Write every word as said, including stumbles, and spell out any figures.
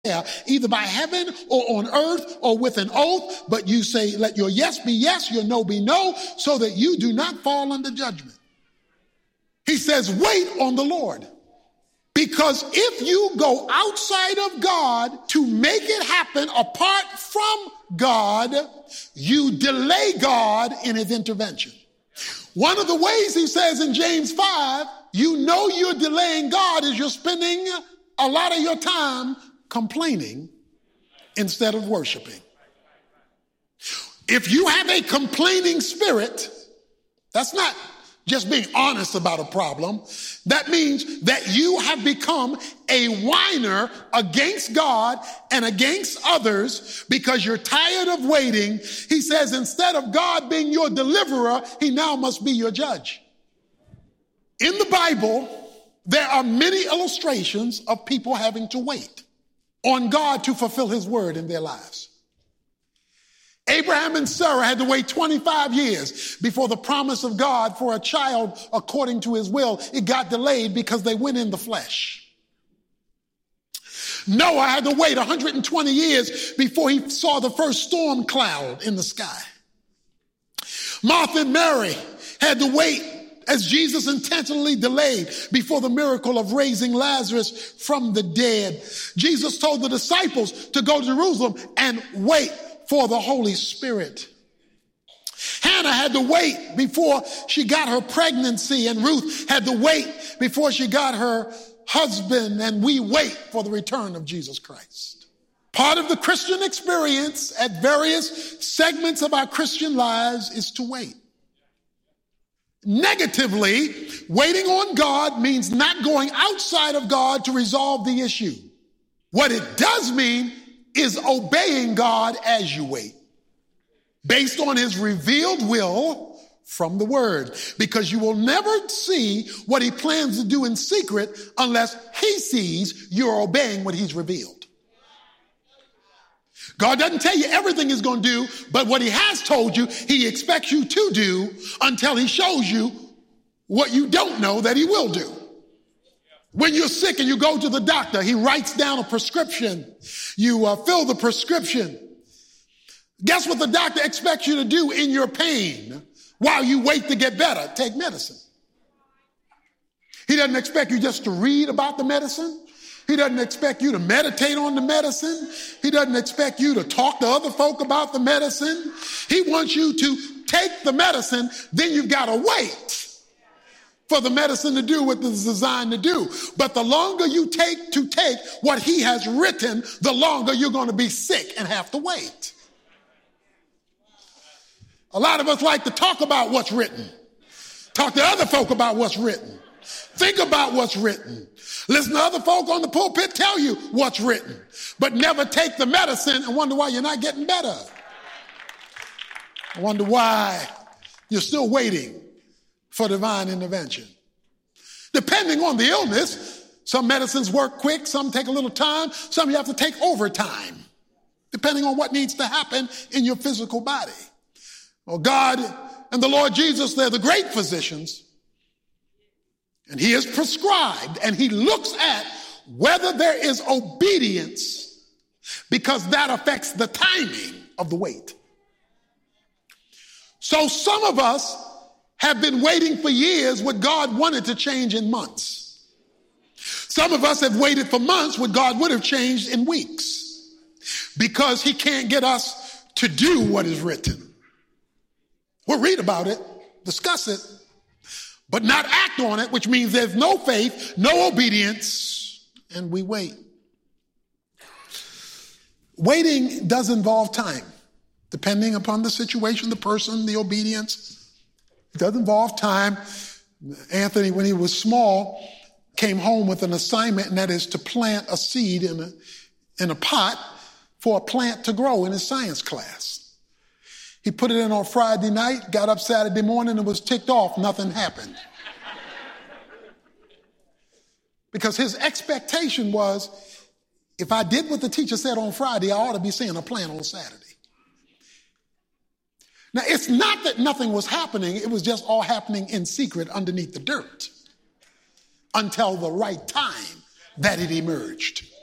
either by heaven or on earth or with an oath, but you say, let your yes be yes, your no be no, so that you do not fall under judgment. He says, wait on the Lord. Because if you go outside of God to make it happen apart from God, you delay God in his intervention. One of the ways he says in James five, you know you're delaying God is you're spending a lot of your time complaining instead of worshiping. If you have a complaining spirit, that's not just being honest about a problem. That means that you have become a whiner against God and against others because you're tired of waiting. He says instead of God being your deliverer, he now must be your judge. In the Bible, there are many illustrations of people having to wait on God to fulfill his word in their lives. Abraham and Sarah had to wait twenty-five years before the promise of God for a child according to his will. It got delayed because they went in the flesh. Noah had to wait one hundred twenty years before he saw the first storm cloud in the sky. Martha and Mary had to wait as Jesus intentionally delayed before the miracle of raising Lazarus from the dead. Jesus told the disciples to go to Jerusalem and wait for the Holy Spirit. Hannah had to wait before she got her pregnancy, and Ruth had to wait before she got her husband, and we wait for the return of Jesus Christ. Part of the Christian experience at various segments of our Christian lives is to wait. Negatively, waiting on God means not going outside of God to resolve the issue. What it does mean is obeying God as you wait, based on his revealed will from the word, because you will never see what he plans to do in secret unless he sees you're obeying what he's revealed. God doesn't tell you everything he's going to do, but what he has told you, he expects you to do until he shows you what you don't know that he will do. When you're sick and you go to the doctor, he writes down a prescription. You uh, fill the prescription. Guess what the doctor expects you to do in your pain while you wait to get better? Take medicine. He doesn't expect you just to read about the medicine. He doesn't expect you to meditate on the medicine. He doesn't expect you to talk to other folk about the medicine. He wants you to take the medicine, then you've got to wait for the medicine to do what it's designed to do. But the longer you take to take what he has written, the longer you're going to be sick and have to wait. A lot of us like to talk about what's written. Talk to other folk about what's written. Think about what's written. Listen to other folk on the pulpit tell you what's written, but never take the medicine and wonder why you're not getting better. I wonder why you're still waiting for divine intervention. Depending on the illness, some medicines work quick, some take a little time, some you have to take overtime, depending on what needs to happen in your physical body. Well, God and the Lord Jesus, they're the great physicians, and he is prescribed, and he looks at whether there is obedience, because that affects the timing of the wait. So some of us have been waiting for years what God wanted to change in months. Some of us have waited for months what God would have changed in weeks, because he can't get us to do what is written. We'll read about it, discuss it, but not act on it, which means there's no faith, no obedience, and we wait. Waiting does involve time, depending upon the situation, the person, the obedience. It does involve time. Anthony, when he was small, came home with an assignment, and that is to plant a seed in a, in a pot for a plant to grow in his science class. He put it in on Friday night, got up Saturday morning, and was ticked off. Nothing happened. Because his expectation was, if I did what the teacher said on Friday, I ought to be seeing a plant on Saturday. Now, it's not that nothing was happening. It was just all happening in secret underneath the dirt until the right time that it emerged.